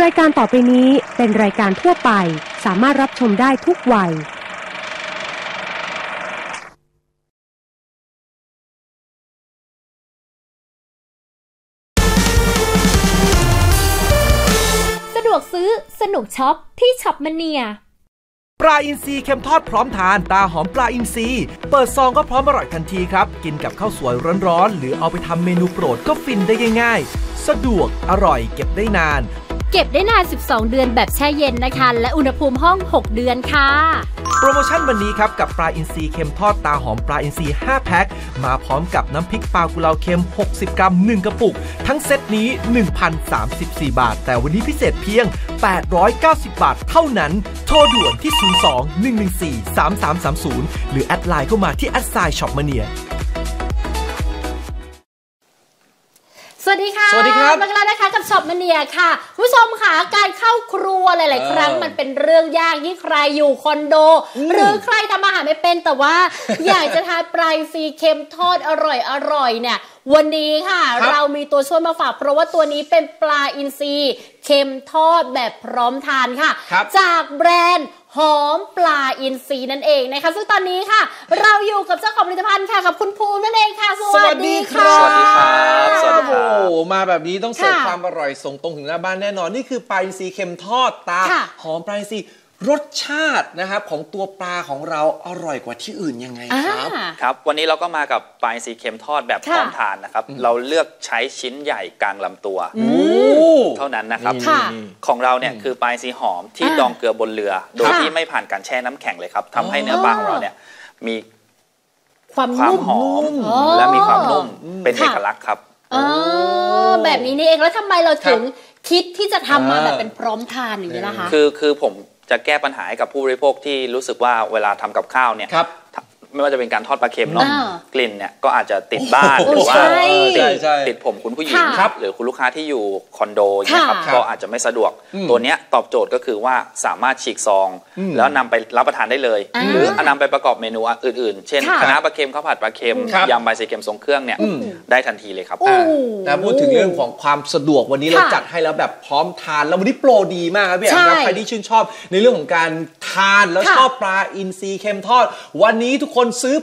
ายการต่อไปนี้เป็นรายการทั่วไปสามารถรับชมได้ทุกวัยสะดวกซื้อสนุกช็อปที่ช็อปมเนียปลาอินทรีเค็มทอดพร้อมทานตาหอมปลาอินทรีเปิดซองก็พร้อมอร่อยทันทีครับกินกับข้าวสวยร้อนๆหรือเอาไปทำเมนูโปรดก็ฟินได้ง่ายๆสะดวกอร่อยเก็บได้นานเก็บได้นาน12เดือนแบบแช่เย็นนะคะและอุณหภูมิห้อง6เดือนค่ะโปรโมชั่นวันนี้ครับกับปลาอินทรีเค็มทอดตาหอมปลาอินทรี5แพ็คมาพร้อมกับน้ำพริกปลากุเลาเค็ม60กรัม1กระปุกทั้งเซตนี้ 1,034 บาทแต่วันนี้พิเศษเพียง890 บาทเท่านั้นโทรด่วนที่02 114 3330หรือแอดไลน์เข้ามาที่@shopmania สวัสดีค่ะสวัสดีครับมาแล้วนะคะกับช็อปมาเนียค่ะผู้ชมค่ะการเข้าครัวหลายๆครั้งมันเป็นเรื่องยากที่ใครอยู่คอนโดหรือใครทำอาหารไม่เป็นแต่ว่า อยากจะทานปลาอินทรีเค็มทอดอร่อยเนี่ยวันนี้ค่ะเรามีตัวช่วยมาฝากเพราะว่าตัวนี้เป็นปลาอินทรีเค็มทอดแบบพร้อมทานค่ะจากแบรนด์หอมปลาอินทรีนั่นเองนะคะซึ่งตอนนี้ค่ะเราอยู่กับเจ้าของผลิตภัณฑ์ค่ะกับคุณภูมินั่นเองค่ะสวัสดีค่ะสวัสดีครับสวัสดีครับโอ้มาแบบนี้ต้องเสิร์ฟความอร่อยส่งตรงถึงหน้าบ้านแน่นอนนี่คือปลาอินทรีเค็มทอดตาหอมปลาอินทรีรสชาตินะครับของตัวปลาของเราอร่อยกว่าที่อื่นยังไงครับครับวันนี้เราก็มากับปลาอินทรีเค็มทอดแบบพร้อมทานนะครับเราเลือกใช้ชิ้นใหญ่กลางลำตัวเท่านั้นนะครับของเราเนี่ยคือปลาอินทรีหอมที่ดองเกลือบนเรือโดยที่ไม่ผ่านการแช่น้ำแข็งเลยครับทำให้เนื้อปลาของเราเนี่ยมีความหอมและมีความนุ่มเป็นเอกลักษณ์ครับแบบนี้นี่เองแล้วทำไมเราถึงคิดที่จะทำมาแบบเป็นพร้อมทานอย่างนี้นะคะคือผมจะแก้ปัญหาให้กับผู้บริโภคที่รู้สึกว่าเวลาทำกับข้าวเนี่ยไม่ว่าจะเป็นการทอดปลาเค็มเนาะกลิ่นเนี่ยก็อาจจะติดบ้านหรือว่าติดผมคุณผู้หญิงหรือคุณลูกค้าที่อยู่คอนโดนะครับก็อาจจะไม่สะดวกตัวเนี้ยตอบโจทย์ก็คือว่าสามารถฉีกซองแล้วนำไปรับประทานได้เลยหรือนำไปประกอบเมนูอื่นๆเช่นคะน้าปลาเค็มข้าวผัดปลาเค็มยำใบเสเค็มทรงเครื่องเนี่ยได้ทันทีเลยครับนะพูดถึงเรื่องของความสะดวกวันนี้เราจัดให้แล้วแบบพร้อมทานแล้ววันนี้โปรดีมากครับพี่แอมครับใครที่ชื่นชอบในเรื่องของการทานแล้วชอบปลาอินทรีเค็มทอดวันนี้ทุกคนซื้อ